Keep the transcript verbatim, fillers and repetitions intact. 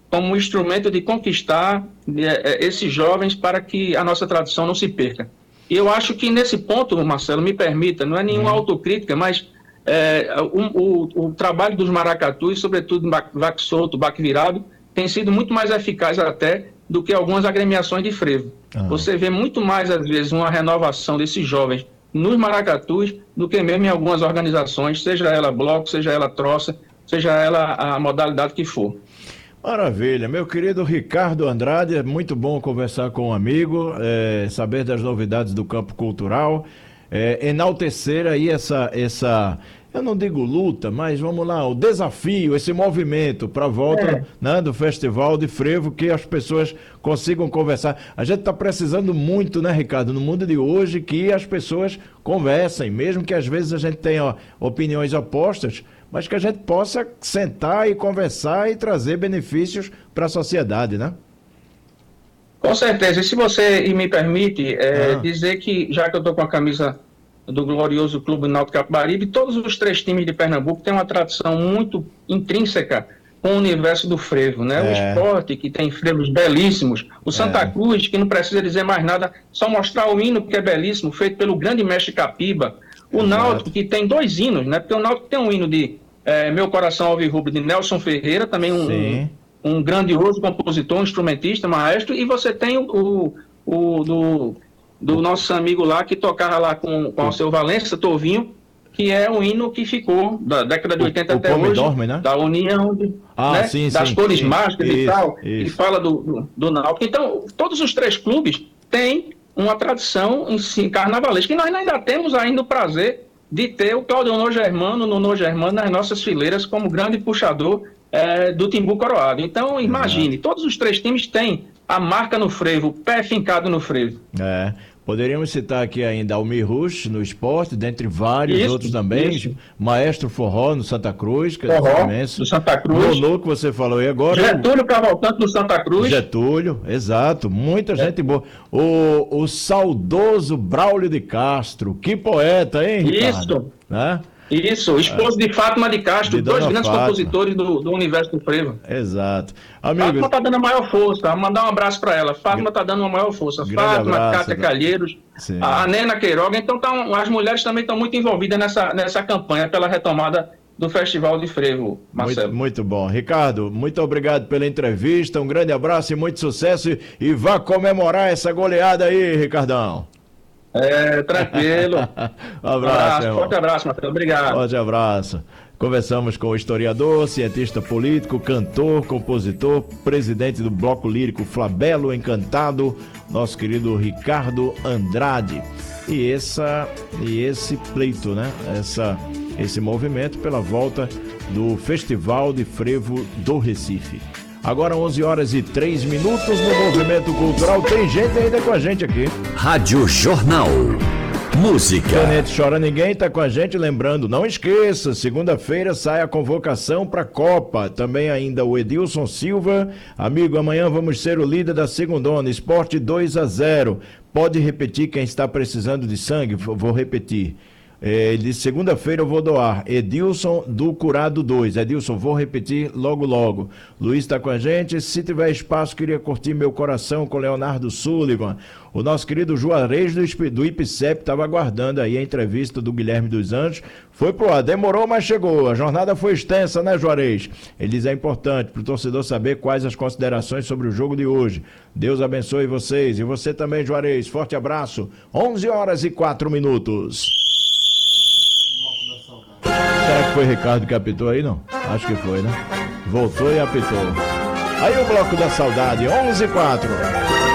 como um instrumento de conquistar é, esses jovens para que a nossa tradição não se perca. E eu acho que nesse ponto, Marcelo, me permita, não é nenhuma autocrítica, mas é, o, o, o trabalho dos maracatus, sobretudo baque solto, baque virado, tem sido muito mais eficaz até do que algumas agremiações de frevo. Ah. Você vê muito mais, às vezes, uma renovação desses jovens nos maracatus do que mesmo em algumas organizações, seja ela bloco, seja ela troça, seja ela a modalidade que for. Maravilha, meu querido Ricardo Andrade, é muito bom conversar com um amigo, é, saber das novidades do campo cultural, é, enaltecer aí essa, essa, eu não digo luta, mas vamos lá, o desafio, esse movimento para a volta é. né, do Festival de Frevo, que as pessoas consigam conversar. A gente está precisando muito, né, Ricardo, no mundo de hoje, que as pessoas conversem, mesmo que às vezes a gente tenha ó, opiniões opostas, mas que a gente possa sentar e conversar e trazer benefícios para a sociedade, né? Com certeza. E se você me permite é, ah. dizer que, já que eu estou com a camisa do glorioso Clube Náutico Capibaribe, todos os três times de Pernambuco têm uma tradição muito intrínseca com o universo do frevo, né? É. O esporte, que tem frevos belíssimos. O Santa é. Cruz, que não precisa dizer mais nada, só mostrar o hino, que é belíssimo, feito pelo grande mestre Capiba. O Exato. Náutico, que tem dois hinos, né? Porque o Náutico tem um hino de é, Meu Coração Alvirrubro, de Nelson Ferreira, também um, um, um grandioso compositor, um instrumentista, maestro, e você tem o, o, o do, do nosso amigo lá, que tocava lá com, com o seu Valença, Tovinho, que é um hino que ficou da década de oitenta o, até o hoje, dorme, né? Da união, de, ah, né? sim, das sim, cores sim. mágicas isso, e tal, isso. e fala do, do, do Náutico. Então, todos os três clubes têm uma tradição em si, carnavalesca. E nós ainda temos ainda o prazer de ter o Claudio Nono Germano, Nono Germano nas nossas fileiras como grande puxador é, do Timbu Coroado. Então, imagine, uhum. todos os três times têm a marca no frevo, o pé fincado no frevo. É. Poderíamos citar aqui ainda Almir Rush no esporte, dentre vários isso, outros também. Isso. Maestro Forró no Santa Cruz, que Forró, é imenso. No Santa Cruz. Nono, que você falou aí agora. Getúlio Cavalcante no Santa Cruz. Getúlio, exato. Muita é. gente boa. O, o saudoso Braulio de Castro. Que poeta, hein, Ricardo? Isso. Né? Isso, esposo é. de Fátima de Castro, de dois grandes Fátima. compositores do, do universo do frevo. Exato. Amigos... Fátima está dando a maior força, vou mandar um abraço para ela. Fátima está dando uma maior força. Grande Fátima, abraço, Cátia né? Calheiros, Sim. a Nena Queiroga. Então, tá, as mulheres também estão muito envolvidas nessa, nessa campanha pela retomada do Festival de Frevo, Marcelo. Muito, muito bom. Ricardo, muito obrigado pela entrevista, um grande abraço e muito sucesso. E, e vá comemorar essa goleada aí, Ricardão. É, tranquilo. um abraço, um forte abraço, Marcelo. Obrigado. Forte abraço. Conversamos com o historiador, cientista político, cantor, compositor, presidente do Bloco Lírico Flabelo Encantado, nosso querido Ricardo Andrade. E, essa, e esse pleito, né? Essa, esse movimento pela volta do Festival de Frevo do Recife. Agora onze horas e três minutos no Movimento Cultural. Tem gente ainda com a gente aqui. Rádio Jornal. Música. Tenente Chora Ninguém está com a gente, lembrando, não esqueça, segunda-feira sai a convocação para a Copa. Também ainda o Edilson Silva. Amigo, amanhã vamos ser o líder da segundona, Esporte dois a zero. Pode repetir quem está precisando de sangue? Vou repetir. É, de segunda-feira eu vou doar. Edilson do Curado dois. Edilson, vou repetir logo logo. Luiz está com a gente. Se tiver espaço, queria curtir Meu Coração com Leonardo Sullivan. O nosso querido Juarez do, do I P C E P estava aguardando aí a entrevista do Guilherme dos Anjos. Foi pro ar, demorou, mas chegou. A jornada foi extensa, né, Juarez? Ele diz: é importante para o torcedor saber quais as considerações sobre o jogo de hoje. Deus abençoe vocês. E você também, Juarez. Forte abraço. onze horas e quatro minutos. Será que foi Ricardo que apitou aí, não? Acho que foi, né? Voltou e apitou. Aí o Bloco da Saudade, onze e quatro.